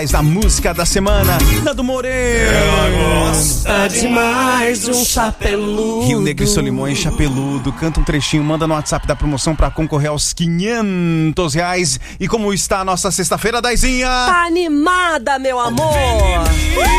Da música da semana, Nando Moreira. Ela gosta demais de um chapeludo. Rio Negro e Solimões, chapeludo. Canta um trechinho, manda no WhatsApp da promoção pra concorrer aos R$500. E como está a nossa sexta-feira, Daizinha? Tá animada, meu amor?